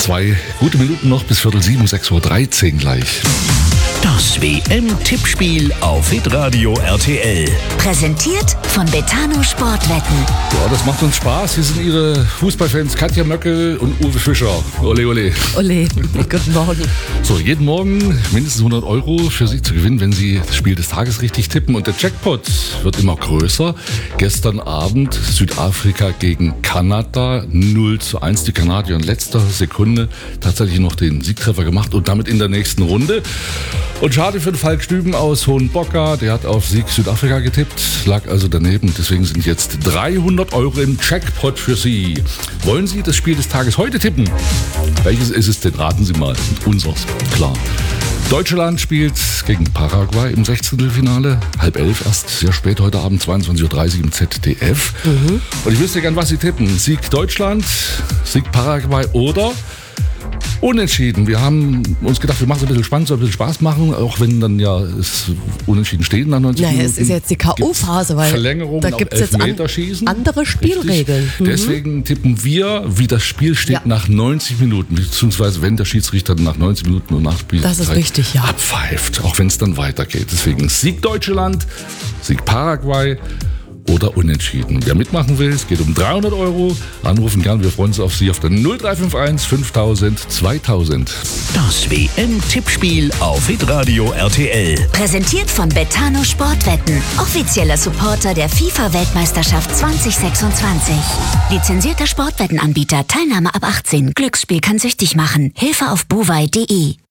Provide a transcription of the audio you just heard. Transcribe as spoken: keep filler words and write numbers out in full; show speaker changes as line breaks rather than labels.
Zwei gute Minuten noch bis Viertel sieben, sechs Uhr dreizehn gleich.
Das W M-Tippspiel auf Hitradio R T L.
Präsentiert von Betano Sportwetten.
Ja, das macht uns Spaß. Hier sind Ihre Fußballfans Katja Möckel und Uwe Fischer. Ole, ole.
Ole, guten Morgen.
So, jeden Morgen mindestens hundert Euro für Sie zu gewinnen, wenn Sie das Spiel des Tages richtig tippen. Und der Jackpot wird immer größer. Gestern Abend Südafrika gegen Kanada, null zu eins. Die Kanadier in letzter Sekunde tatsächlich noch den Siegtreffer gemacht und damit in der nächsten Runde. Und schade für den Falk Stüben aus Hohenbocker, der hat auf Sieg Südafrika getippt, lag also daneben. Deswegen sind jetzt dreihundert Euro im Jackpot für Sie. Wollen Sie das Spiel des Tages heute tippen? Welches ist es denn? Raten Sie mal. Unseres, klar. Deutschland spielt gegen Paraguay im Sechzehntelfinale. Halb elf erst, sehr spät heute Abend, zweiundzwanzig Uhr dreißig im Z D F. Mhm. Und ich wüsste gern, was Sie tippen. Sieg Deutschland, Sieg Paraguay oder Unentschieden. Wir haben uns gedacht, wir machen es ein bisschen spannend, soll ein bisschen Spaß machen, auch wenn dann ja es Unentschieden steht nach neunzig
naja,
Minuten.
es ist jetzt die K O-Phase, weil
Verlängerung
da gibt es jetzt an, andere Spielregeln.
Mhm. Deswegen tippen wir, wie das Spiel steht, ja, nach neunzig Minuten, beziehungsweise wenn der Schiedsrichter nach neunzig Minuten und Nachspielzeit
das ist richtig, ja,
abpfeift, auch wenn es dann weitergeht. Deswegen Sieg Deutschland, Sieg Paraguay oder Unentschieden. Wer mitmachen will, es geht um dreihundert Euro. Anrufen gern, wir freuen uns auf Sie auf der null drei fünf eins fünftausend zweitausend.
Das W M-Tippspiel auf Hitradio R T L.
Präsentiert von Betano Sportwetten. Offizieller Supporter der FIFA-Weltmeisterschaft zwanzig sechsundzwanzig. Lizenzierter Sportwettenanbieter. Teilnahme ab achtzehn. Glücksspiel kann süchtig machen. Hilfe auf buwei punkt de.